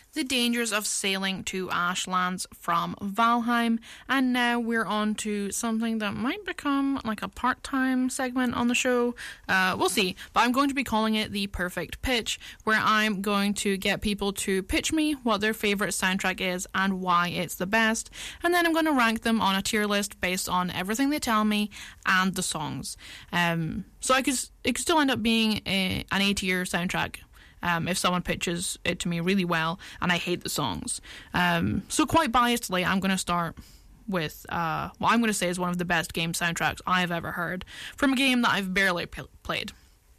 The Dangers of Sailing to Ashlands from Valheim, and now we're on to something that might become like a part-time segment on the show. We'll see, but I'm going to be calling it the Perfect Pitch, where I'm going to get people to pitch me what their favourite soundtrack is and why it's the best, and then I'm going to rank them on a tier list based on everything they tell me and the songs. So it could still end up being an A-tier soundtrack. If someone pitches it to me really well and I hate the songs. So quite biasedly, I'm going to start with what I'm going to say is one of the best game soundtracks I've ever heard from a game that I've barely played.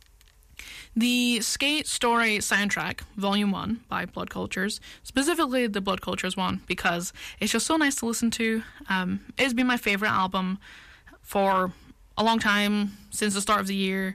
The Skate Story soundtrack, Volume 1 by Blood Cultures, specifically the Blood Cultures one, because it's just so nice to listen to. It's been my favourite album for a long time, since the start of the year.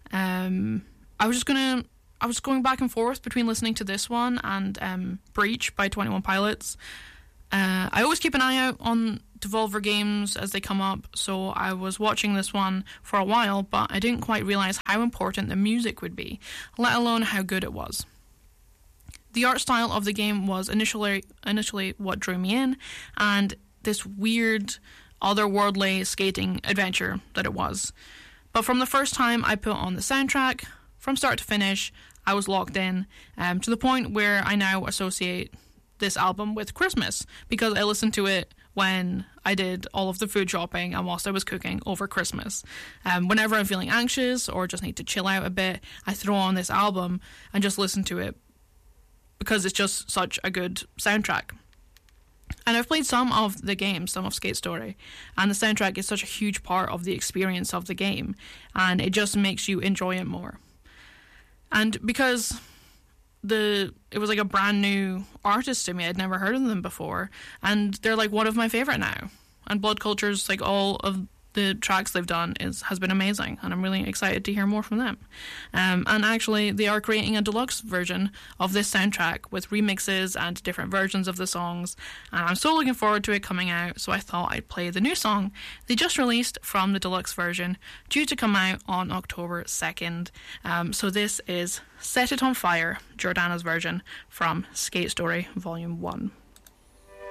I was going back and forth between listening to this one and Breach by 21 Pilots. I always keep an eye out on Devolver games as they come up, so I was watching this one for a while, but I didn't quite realise how important the music would be, let alone how good it was. The art style of the game was initially what drew me in, and this weird, otherworldly skating adventure that it was. But from the first time I put on the soundtrack, from start to finish, I was locked in, to the point where I now associate this album with Christmas, because I listened to it when I did all of the food shopping and whilst I was cooking over Christmas. Whenever I'm feeling anxious or just need to chill out a bit, I throw on this album and just listen to it, because it's just such a good soundtrack. And I've played some of the games, some of Skate Story, and the soundtrack is such a huge part of the experience of the game, and it just makes you enjoy it more. And because it was like a brand new artist to me, I'd never heard of them before, and they're like one of my favourite now. And Blood Cultures, like all of the tracks they've done has been amazing, and I'm really excited to hear more from them. And actually, they are creating a deluxe version of this soundtrack with remixes and different versions of the songs, and I'm so looking forward to it coming out, so I thought I'd play the new song they just released from the deluxe version, due to come out on October 2nd. So this is Set It On Fire, Jordana's version from Skate Story Volume 1.